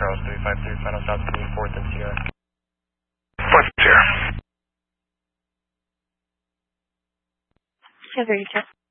Charles 353, final stop to 4th and Sierra. 4th and Sierra. Sierra.